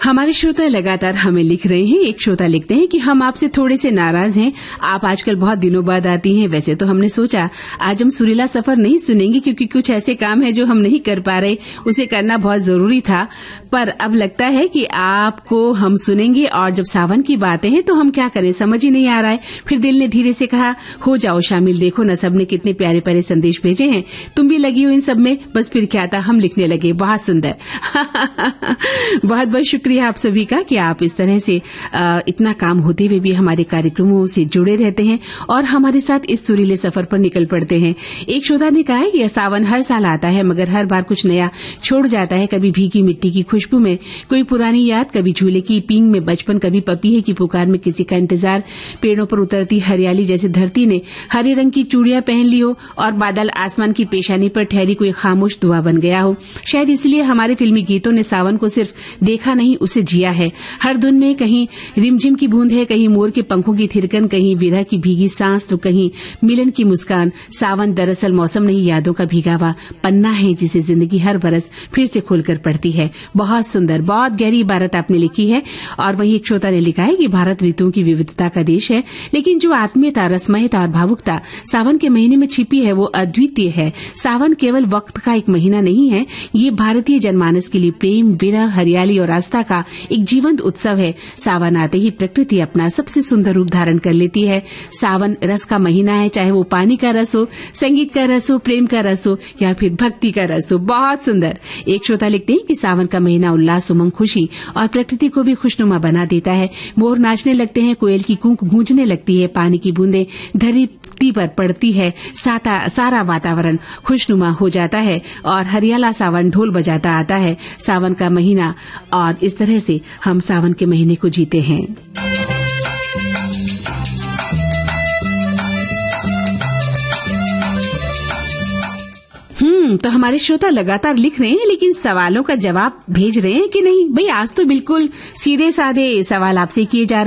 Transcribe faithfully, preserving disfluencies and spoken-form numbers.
हमारे श्रोता लगातार हमें लिख रहे हैं। एक श्रोता लिखते हैं कि हम आपसे थोड़े से नाराज हैं। आप आजकल बहुत दिनों बाद आती हैं। वैसे तो हमने सोचा आज हम सुरीला सफर नहीं सुनेंगे क्योंकि कुछ ऐसे काम है जो हम नहीं कर पा रहे, उसे करना बहुत जरूरी था, पर अब लगता है कि आपको हम सुनेंगे। और जब सावन की बातें हैं तो हम क्या करें, समझ ही नहीं आ रहा है। फिर दिल ने धीरे से कहा हो जाओ शामिल, देखो न सबने कितने प्यारे प्यारे संदेश भेजे हैं, तुम भी लगी हो इन सब में। बस फिर क्या था, हम लिखने लगे। बहुत सुंदर। बहुत बहुत शुक्रिया आप सभी का कि आप इस तरह से आ, इतना काम होते हुए भी हमारे कार्यक्रमों से जुड़े रहते हैं और हमारे साथ इस सुरीले सफर पर निकल पड़ते हैं। एक श्रोता ने कहा है कि सावन हर साल आता है मगर हर बार कुछ नया छोड़ जाता है। कभी भीगी मिट्टी की खुशबू में कोई पुरानी याद, कभी झूले की पींग में बचपन, कभी पपीहे की पुकार में किसी का इंतजार, पेड़ों पर उतरती हरियाली जैसे धरती ने हरे रंग की चूड़ियां पहन ली हो और बादल आसमान की पेशानी पर ठहरी कोई खामोश दुआ बन गया हो। शायद इसलिए हमारे फिल्मी गीतों ने सावन को सिर्फ देखा नहीं, उसे जिया है। हर धुन में कहीं रिमझिम की बूंद है, कहीं मोर के पंखों की थिरकन, कहीं विरह की भीगी सांस, तो कहीं मिलन की मुस्कान। सावन दरअसल मौसम नहीं, यादों का भीगा हुआ पन्ना है जिसे जिंदगी हर बरस फिर से खोलकर पढ़ती है। बहुत सुंदर, बहुत गहरी इबारत आपने लिखी है। और वहीं एक श्रोता ने लिखा है कि भारत ऋतुओं की विविधता का देश है, लेकिन जो आत्मीयता, रसमयता और भावुकता सावन के महीने में छिपी है वो अद्वितीय है। सावन केवल वक्त का एक महीना नहीं है, ये भारतीय जनमानस के लिए प्रेम, विरह, हरियाली और आस्था का एक जीवंत उत्सव है। सावन आते ही प्रकृति अपना सबसे सुंदर रूप धारण कर लेती है। सावन रस का महीना है, चाहे वो पानी का रस हो, संगीत का रस हो, प्रेम का रस हो या फिर भक्ति का रस हो। बहुत सुंदर। एक श्रोता लिखते हैं कि सावन का महीना उल्लास, उमंग, खुशी और प्रकृति को भी खुशनुमा बना देता है। मोर नाचने लगते हैं, कोयल की कूक गूंजने लगती है, पानी की बूंदें धरती पर पड़ती है, साता, सारा वातावरण खुशनुमा हो जाता है और हरियाला सावन ढोल बजाता आता है। सावन का महीना, और इस तरह से हम सावन के महीने को जीते हैं। हम्म तो हमारे श्रोता लगातार लिख रहे हैं, लेकिन सवालों का जवाब भेज रहे हैं कि नहीं। भाई आज तो बिल्कुल सीधे साधे सवाल आपसे किए जा रहे हैं।